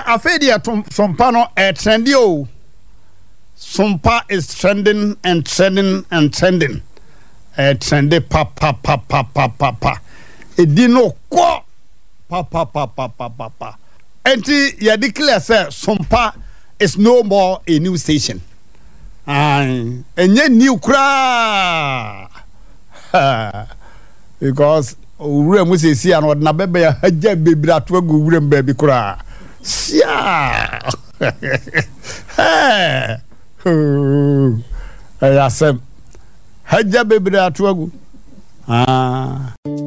afedi sompa no trendy o. Sompa is trending and trending and trending. Trendy pa. Edi no kwa pa. Enti ya declare say Sompa is no more a new station. Enye new kra. Because ure mu sesi an odna bebe ya haja bebira atwa go ure mbabi kra. Sia. Ayasem haja bebira atwa go.